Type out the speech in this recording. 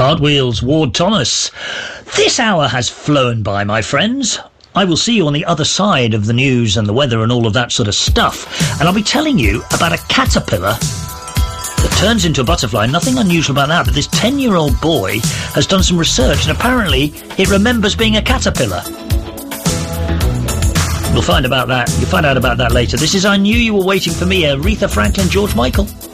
Cartwheels, Ward Thomas. This hour has flown by, my friends. I will see you on the other side of the news and the weather and all of that sort of stuff. And I'll be telling you about a caterpillar that turns into a butterfly. Nothing unusual about that, but this 10-year-old boy has done some research and apparently it remembers being a caterpillar. We'll find about that. You'll find out about that later. This is I Knew You Were Waiting for Me, Aretha Franklin, George Michael.